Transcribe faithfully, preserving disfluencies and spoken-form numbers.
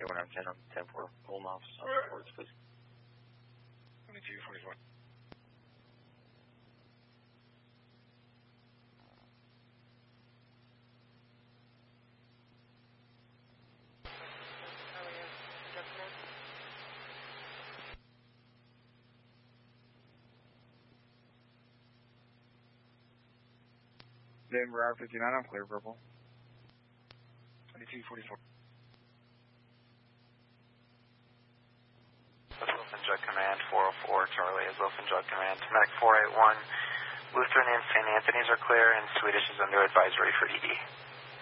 one out ten on ten four, holding off, on sports, please. twenty-two forty-four. Denver R fifty-nine, I'm clear, purple. twenty-two forty-four. Open Jet Command four oh four, Charlie is Open Jet Command. Mac four eight one, Lutheran and Saint Anthony's are clear, and Swedish is under advisory for E D.